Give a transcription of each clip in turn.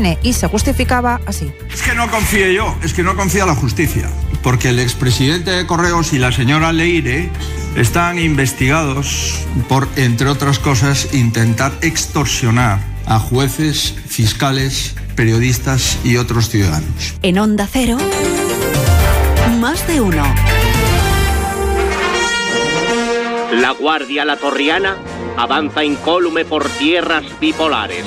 CNN y se justificaba así. Es que no confíe yo, es que no confía la justicia, porque el expresidente de Correos y la señora Leire están investigados por, entre otras cosas, intentar extorsionar a jueces, fiscales, periodistas y otros ciudadanos. En Onda Cero, Más de Uno. La Guardia Latorriana avanza incólume por tierras bipolares.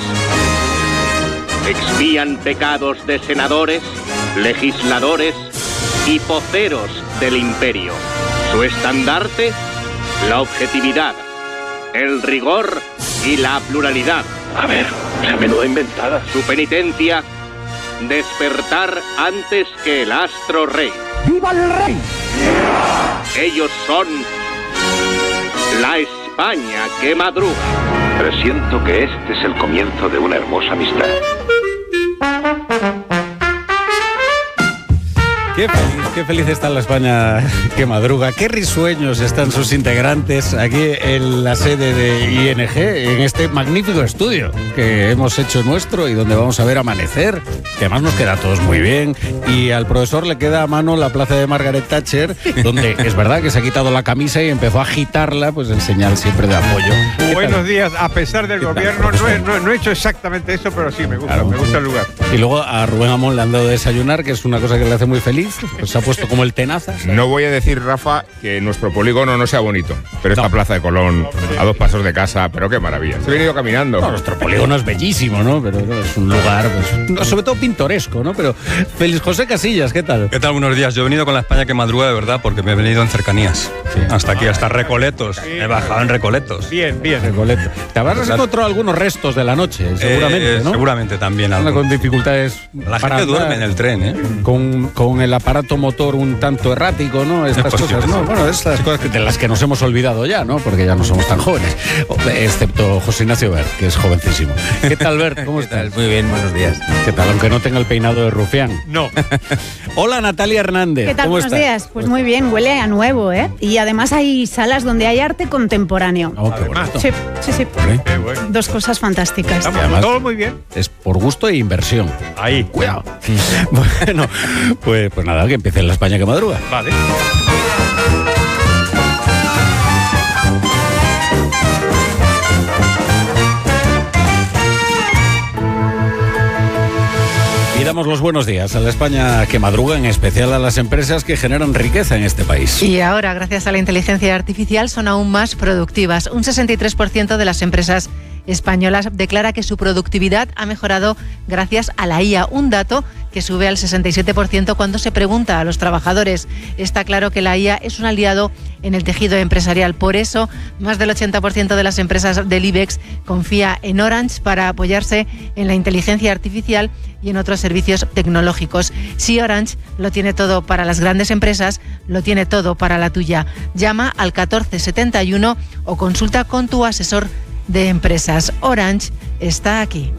Expían pecados de senadores, legisladores y poceros del imperio. Su estandarte, la objetividad, el rigor y la pluralidad. A ver, esa menuda inventada. Su penitencia, despertar antes que el astro rey. ¡Viva el rey! Ellos son la España que madruga. Presiento que este es el comienzo de una hermosa amistad. Qué feliz está la España que madruga. Qué risueños están sus integrantes aquí en la sede de ING, en este magnífico estudio que hemos hecho nuestro y donde vamos a ver amanecer, que además nos queda a todos muy bien. Y al profesor le queda a mano la plaza de Margaret Thatcher, donde es verdad que se ha quitado la camisa y empezó a agitarla, pues en señal siempre de apoyo. Buenos días, a pesar del gobierno, no he hecho exactamente eso, pero sí, me gusta, claro. Me gusta el lugar. Y luego a Rubén Amón le han dado de desayunar, que es una cosa que le hace muy feliz. Pues se ha puesto como el tenaza, ¿sabes? No voy a decir, Rafa, que nuestro polígono no sea bonito, pero esta plaza de Colón, a 2 pasos de casa, pero qué maravilla. Se he venido caminando. No, nuestro polígono es bellísimo, ¿no? Pero no, es un lugar, pues, sobre todo pintoresco, ¿no? Pero Félix José Casillas, ¿qué tal? ¿Qué tal? Buenos días. Yo he venido con la España que madruga de verdad, porque me he venido en cercanías. Sí. Hasta aquí, hasta Recoletos. Sí. He bajado en Recoletos. Bien. Recoletos. Te habrás encontrado algunos restos de la noche, seguramente, ¿no? Seguramente también. Con dificultades. La gente duerme en el tren, ¿eh? Con el aparato motor un tanto errático, ¿no? Estas cosas, ¿no? Bueno, estas cosas de las que nos hemos olvidado ya, ¿no? Porque ya no somos tan jóvenes. Excepto José Ignacio Bert, que es jovencísimo. ¿Qué tal, Bert? ¿Cómo estás? Muy bien, buenos días. ¿Qué tal? Aunque no tenga el peinado de rufián. No. Hola, Natalia Hernández. ¿Qué tal? ¿Cómo Buenos estás? días. Pues muy bien, huele a nuevo, ¿eh? Y además hay salas donde hay arte contemporáneo. Oh, qué bonito. Sí. Qué bueno. Dos cosas fantásticas. Además, todo muy bien. Es por gusto e inversión. Ahí. Cuidado. Bueno, pues nada, que empiece la España que madruga. Vale. Y damos los buenos días a la España que madruga, en especial a las empresas que generan riqueza en este país. Y ahora, gracias a la inteligencia artificial, son aún más productivas. Un 63% de las empresas españolas declara que su productividad ha mejorado gracias a la IA, un dato que sube al 67% cuando se pregunta a los trabajadores. Está claro que la IA es un aliado en el tejido empresarial. Por eso, más del 80% de las empresas del IBEX confía en Orange para apoyarse en la inteligencia artificial y en otros servicios tecnológicos. Si Orange lo tiene todo para las grandes empresas, lo tiene todo para la tuya. Llama al 1471 o consulta con tu asesor de empresas. Orange está aquí.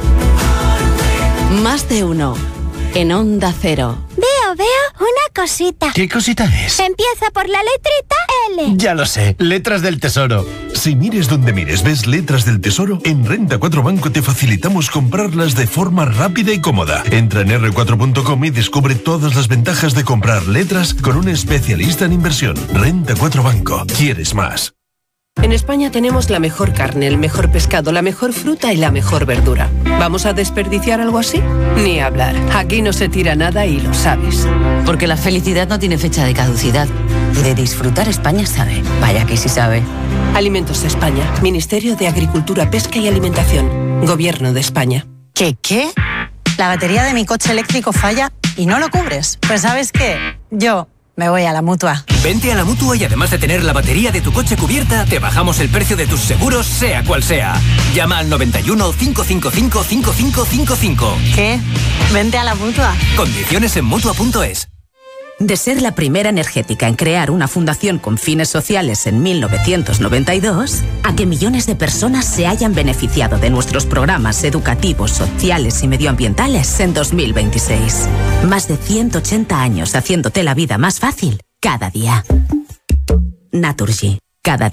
Más de Uno. En Onda Cero. Veo una cosita. ¿Qué cosita es? Empieza por la letrita L. Ya lo sé, Letras del Tesoro. Si mires donde mires, ves Letras del Tesoro, en Renta 4 Banco te facilitamos comprarlas de forma rápida y cómoda. Entra en r4.com y descubre todas las ventajas de comprar letras con un especialista en inversión. Renta 4 Banco. ¿Quieres más? En España tenemos la mejor carne, el mejor pescado, la mejor fruta y la mejor verdura. ¿Vamos a desperdiciar algo así? Ni hablar. Aquí no se tira nada y lo sabes. Porque la felicidad no tiene fecha de caducidad. Y de disfrutar España sabe. Vaya que sí sabe. Alimentos de España. Ministerio de Agricultura, Pesca y Alimentación. Gobierno de España. ¿Qué? La batería de mi coche eléctrico falla y no lo cubres. Pues ¿sabes qué? Yo me voy a la Mutua. Vente a la Mutua y además de tener la batería de tu coche cubierta, te bajamos el precio de tus seguros, sea cual sea. Llama al 91 555 5555. ¿Qué? Vente a la Mutua. Condiciones en Mutua.es. De ser la primera energética en crear una fundación con fines sociales en 1992, a que millones de personas se hayan beneficiado de nuestros programas educativos, sociales y medioambientales en 2026. Más de 180 años haciéndote la vida más fácil cada día. Naturgy, cada día.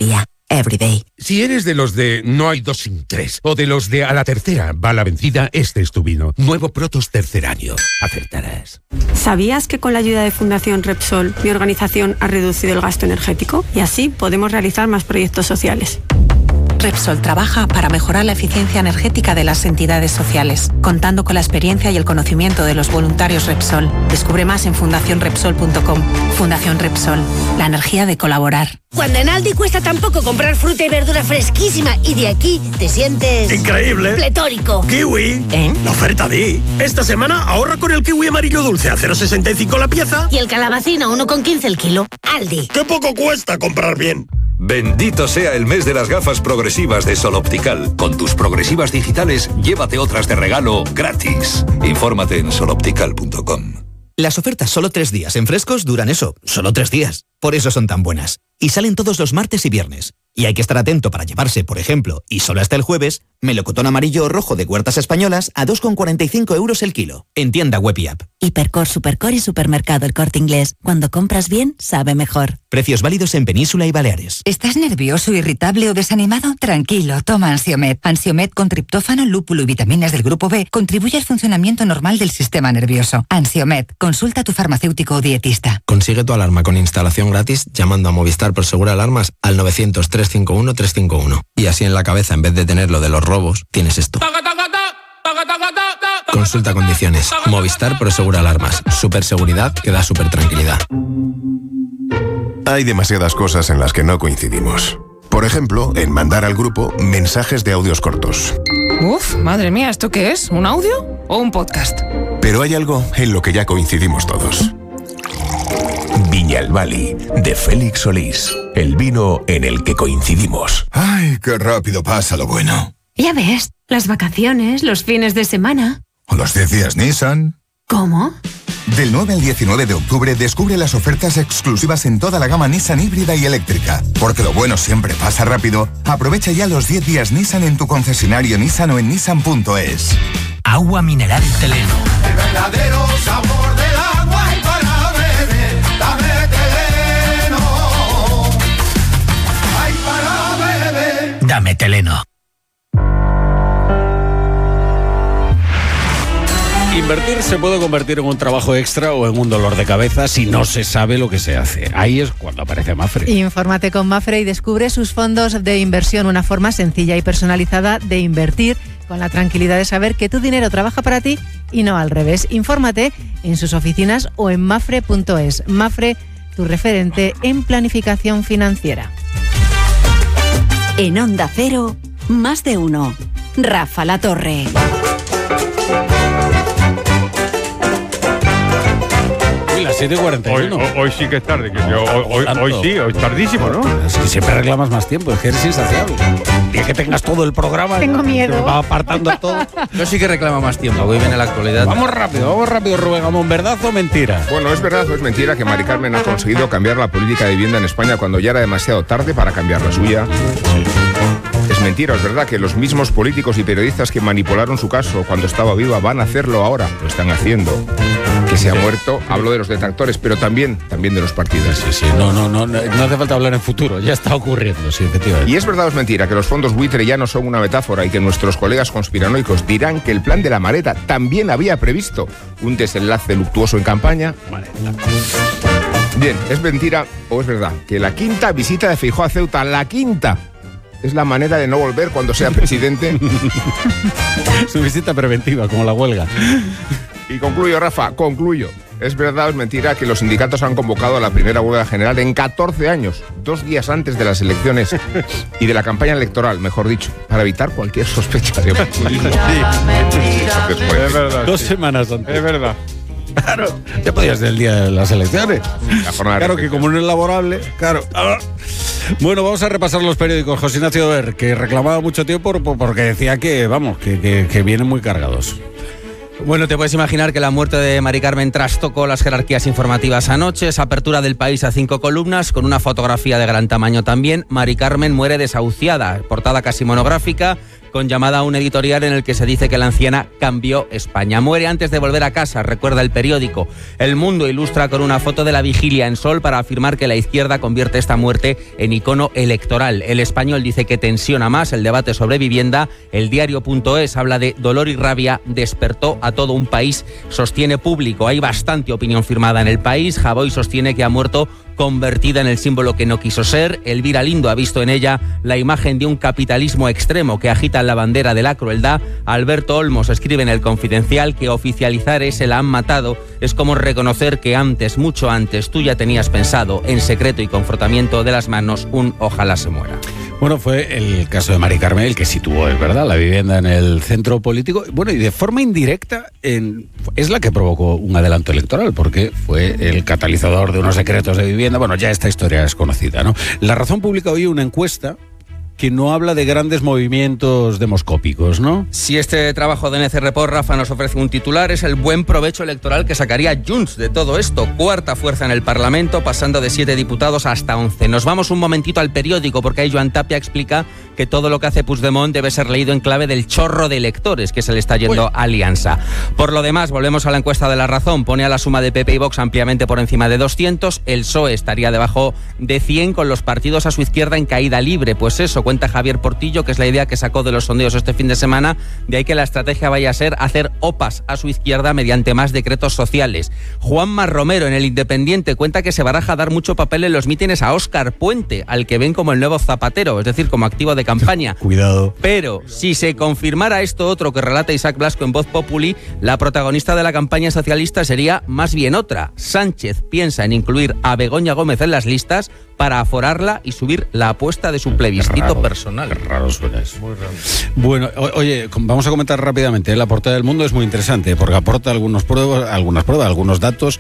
Everyday. Si eres de los de no hay dos sin tres, o de los de a la tercera va la vencida, este es tu vino. Nuevo Protos tercer año. Acertarás. ¿Sabías que con la ayuda de Fundación Repsol, mi organización ha reducido el gasto energético? Y así podemos realizar más proyectos sociales. Repsol trabaja para mejorar la eficiencia energética de las entidades sociales, contando con la experiencia y el conocimiento de los voluntarios Repsol. Descubre más en fundacionrepsol.com. Fundación Repsol, la energía de colaborar. Cuando en Aldi cuesta tan poco comprar fruta y verdura fresquísima y de aquí te sientes... ¡increíble! ¡Pletórico! ¡Kiwi! La oferta Di. Esta semana ahorra con el kiwi amarillo dulce a 0,65 la pieza. Y el calabacín a 1,15 el kilo. Aldi. ¡Qué poco cuesta comprar bien! Bendito sea el mes de las gafas progresivas de Sol Optical. Con tus progresivas digitales, llévate otras de regalo gratis. Infórmate en soloptical.com. Las ofertas solo 3 días en Frescos duran eso, solo 3 días. Por eso son tan buenas. Y salen todos los martes y viernes. Y hay que estar atento para llevarse, por ejemplo, y solo hasta el jueves, melocotón amarillo o rojo de Huertas Españolas a 2,45 euros el kilo. En tienda web y app. Hipercor, Supercor y Supermercado El Corte Inglés. Cuando compras bien, sabe mejor. Precios válidos en Península y Baleares. ¿Estás nervioso, irritable o desanimado? Tranquilo, toma Ansiomed. Ansiomed con triptófano, lúpulo y vitaminas del grupo B contribuye al funcionamiento normal del sistema nervioso. Ansiomed, consulta a tu farmacéutico o dietista. Consigue tu alarma con instalación gratis llamando a Movistar Prosegur Alarmas al 900-351-351. Y así en la cabeza, en vez de tener lo de los robos, tienes esto. Consulta condiciones. Movistar Prosegur Alarmas. Superseguridad que da super tranquilidad. Hay demasiadas cosas en las que no coincidimos. Por ejemplo, en mandar al grupo mensajes de audios cortos. Uf, madre mía, ¿esto qué es? ¿Un audio o un podcast? Pero hay algo en lo que ya coincidimos todos. Viñalbali, de Félix Solís. El vino en el que coincidimos. ¡Ay, qué rápido pasa lo bueno! Ya ves, las vacaciones, los fines de semana. ¿O los 10 días Nissan? ¿Cómo? Del 9 al 19 de octubre descubre las ofertas exclusivas en toda la gama Nissan híbrida y eléctrica. Porque lo bueno siempre pasa rápido. Aprovecha ya los 10 días Nissan en tu concesionario Nissan o en nissan.es. Agua mineral Teleno. El verdadero sabor del agua y para beber, dame Teleno. Ay, para beber. Dame Teleno. Invertir se puede convertir en un trabajo extra o en un dolor de cabeza si no se sabe lo que se hace. Ahí es cuando aparece Mapfre. Infórmate con Mapfre y descubre sus fondos de inversión, una forma sencilla y personalizada de invertir con la tranquilidad de saber que tu dinero trabaja para ti y no al revés. Infórmate en sus oficinas o en mapfre.es. Mapfre, tu referente en planificación financiera. En Onda Cero, más de uno. Rafa La Torre. Las 7:41. Hoy sí que es tarde. Hoy sí, hoy es tardísimo, ¿no? Es que siempre reclamas más tiempo, es que eres insaciable. Y es que tengas todo el programa. Tengo miedo. Te va apartando todo. Yo sí que reclamo más tiempo, hoy viene la actualidad. Vamos rápido, Rubén Gamón. ¿Verdad o mentira? Bueno, ¿es verdad o es mentira que Mari Carmen ha conseguido cambiar la política de vivienda en España cuando ya era demasiado tarde para cambiar la suya? Es mentira, es verdad que los mismos políticos y periodistas que manipularon su caso cuando estaba viva van a hacerlo ahora, lo están haciendo. Que se ha muerto, hablo de los detractores, pero también de los partidos. Sí, no hace falta hablar en futuro, ya está ocurriendo, sí, efectivamente. ¿Y es verdad o es mentira que los fondos buitre ya no son una metáfora y que nuestros colegas conspiranoicos dirán que el plan de la Mareta también había previsto un desenlace luctuoso en campaña? Bien, ¿es mentira o es verdad que la quinta visita de Feijóo a Ceuta, la quinta, es la manera de no volver cuando sea presidente? Su visita preventiva, como la huelga. Y concluyo, Rafa, ¿Es verdad o es mentira que los sindicatos han convocado a la primera huelga general en 14 años, 2 días antes de las elecciones y de la campaña electoral, mejor dicho, para evitar cualquier sospecha de Es verdad. 2 semanas antes. Es verdad. Claro, ya podías ser el día de las elecciones. Claro que como no es laborable, claro. Bueno, vamos a repasar los periódicos. José Ignacio Ver, que reclamaba mucho tiempo porque decía que vienen muy cargados. Bueno, te puedes imaginar que la muerte de Mari Carmen trastocó las jerarquías informativas anoche. Esa apertura del País a 5 columnas, con una fotografía de gran tamaño también. Mari Carmen muere desahuciada. Portada casi monográfica. con llamada a un editorial en el que se dice que la anciana cambió España. Muere antes de volver a casa, recuerda el periódico. El Mundo ilustra con una foto de la vigilia en Sol para afirmar que la izquierda convierte esta muerte en icono electoral. El Español dice que tensiona más el debate sobre vivienda. El diario.es habla de dolor y rabia, despertó a todo un país, sostiene Público. Hay bastante opinión firmada en El País. Javoy sostiene que ha muerto convertida en el símbolo que no quiso ser. Elvira Lindo ha visto en ella la imagen de un capitalismo extremo que agita la bandera de la crueldad. Alberto Olmos escribe en El Confidencial que oficializar ese la han matado es como reconocer que antes, mucho antes, tú ya tenías pensado en secreto y con frotamiento de las manos un ojalá se muera. Bueno, fue el caso de Mari Carmen el que situó, es verdad, la vivienda en el centro político. Bueno, y de forma indirecta es la que provocó un adelanto electoral, porque fue el catalizador de unos decretos de vivienda. Bueno, ya esta historia es conocida, ¿no? La Razón publica hoy una encuesta que no habla de grandes movimientos demoscópicos, ¿no? Si este trabajo de NC Report, Rafa, nos ofrece un titular, es el buen provecho electoral que sacaría Junts de todo esto. Cuarta fuerza en el Parlamento, pasando de 7 diputados hasta 11. Nos vamos un momentito al periódico, porque ahí Joan Tapia explica que todo lo que hace Puigdemont debe ser leído en clave del chorro de electores que se le está yendo a Alianza. Por lo demás, volvemos a la encuesta de La Razón. Pone a la suma de PP y Vox ampliamente por encima de 200. El PSOE estaría debajo de 100, con los partidos a su izquierda en caída libre. Pues eso, cuenta Javier Portillo, que es la idea que sacó de los sondeos este fin de semana. De ahí que la estrategia vaya a ser hacer opas a su izquierda mediante más decretos sociales. Juanma Romero, en El Independiente, cuenta que se baraja dar mucho papel en los mítines a Óscar Puente, al que ven como el nuevo Zapatero, es decir, como activo de campaña. Cuidado. Pero si se confirmara esto otro que relata Isaac Blasco en Voz Populi, la protagonista de la campaña socialista sería más bien otra. Sánchez piensa en incluir a Begoña Gómez en las listas para aforarla y subir la apuesta de su plebiscito personal. Qué raro suena eso. Muy raro. Bueno, oye, vamos a comentar rápidamente. La portada del Mundo es muy interesante porque aporta algunas pruebas, algunos datos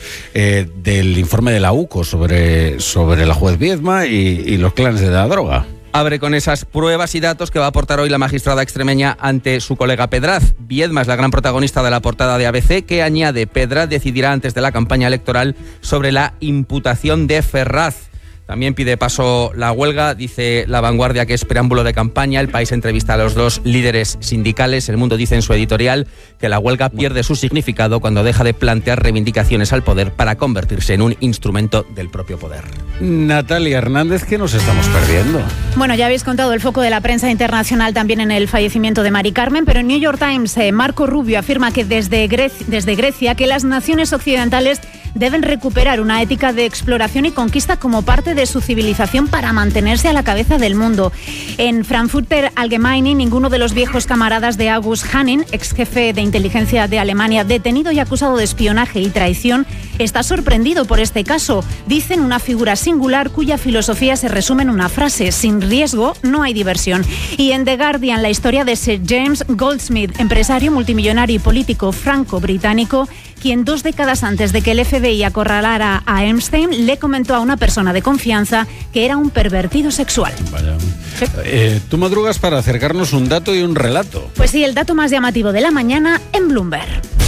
del informe de la UCO sobre la juez Viedma y los clanes de la droga. Abre con esas pruebas y datos que va a aportar hoy la magistrada extremeña ante su colega Pedraz. Viedma es la gran protagonista de la portada de ABC, que añade: Pedraz decidirá antes de la campaña electoral sobre la imputación de Ferraz. También pide paso la huelga, dice La Vanguardia que es preámbulo de campaña. El País entrevista a los dos líderes sindicales. El Mundo dice en su editorial que la huelga pierde su significado cuando deja de plantear reivindicaciones al poder para convertirse en un instrumento del propio poder. Natalia Hernández, ¿qué nos estamos perdiendo? Bueno, ya habéis contado el foco de la prensa internacional también en el fallecimiento de Mari Carmen, pero en New York Times, Marco Rubio afirma que desde Grecia que las naciones occidentales deben recuperar una ética de exploración y conquista como parte de su civilización para mantenerse a la cabeza del mundo. En Frankfurter Allgemeine, ninguno de los viejos camaradas de August Hanning, ex jefe de inteligencia de Alemania, detenido y acusado de espionaje y traición, está sorprendido por este caso. Dicen una figura singular cuya filosofía se resume en una frase: sin riesgo no hay diversión. Y en The Guardian, la historia de Sir James Goldsmith, empresario, multimillonario y político franco-británico, quien 2 décadas antes de que el FBI acorralara a Epstein le comentó a una persona de confianza que era un pervertido sexual. Vaya. Tú madrugas para acercarnos un dato y un relato. Pues sí, el dato más llamativo de la mañana en Bloomberg.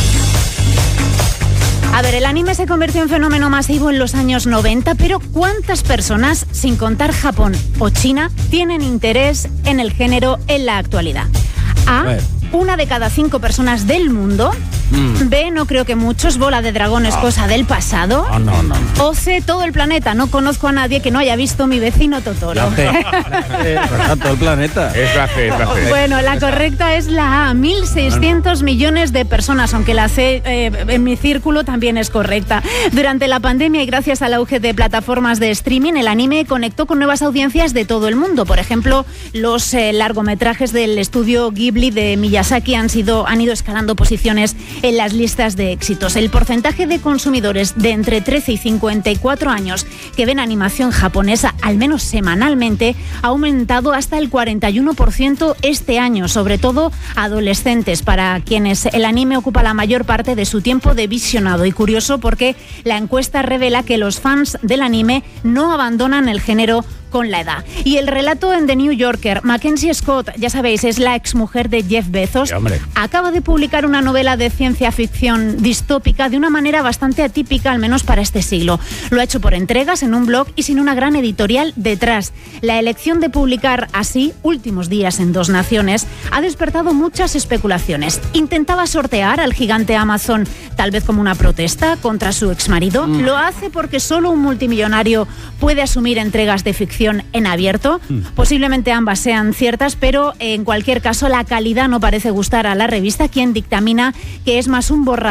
A ver, el anime se convirtió en fenómeno masivo en los años 90, pero ¿cuántas personas, sin contar Japón o China, tienen interés en el género en la actualidad? A, 1 de cada 5 personas del mundo. B, no creo que muchos. Bola de dragón es cosa del pasado. No. O C, todo el planeta. No conozco a nadie que no haya visto Mi vecino Totoro. La C. Todo el planeta. Es la C. Bueno, la correcta es la A. 1.600 millones de personas, aunque la C en mi círculo también es correcta. Durante la pandemia y gracias al auge de plataformas de streaming, el anime conectó con nuevas audiencias de todo el mundo. Por ejemplo, los largometrajes del estudio Ghibli de Miyazaki han ido escalando posiciones en las listas de éxitos. El porcentaje de consumidores de entre 13 y 54 años que ven animación japonesa al menos semanalmente ha aumentado hasta el 41% este año, sobre todo adolescentes, para quienes el anime ocupa la mayor parte de su tiempo de visionado. Y curioso porque la encuesta revela que los fans del anime no abandonan el género con la edad. Y el relato en The New Yorker, Mackenzie Scott, ya sabéis, es la exmujer de Jeff Bezos, acaba de publicar una novela de ciencia ficción distópica de una manera bastante atípica, al menos para este siglo. Lo ha hecho por entregas en un blog y sin una gran editorial detrás. La elección de publicar así, Últimos días en dos naciones, ha despertado muchas especulaciones. ¿Intentaba sortear al gigante Amazon tal vez como una protesta contra su exmarido? ¿Lo hace porque solo un multimillonario puede asumir entregas de ficción en abierto? Posiblemente ambas sean ciertas, pero en cualquier caso la calidad no parece gustar a la revista, quien dictamina que es más un borrador